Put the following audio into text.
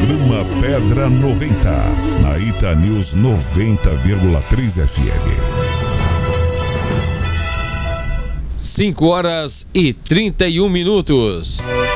Programa Pedra 90, na Ita News 90,3 FM. 5 horas e 31 minutos.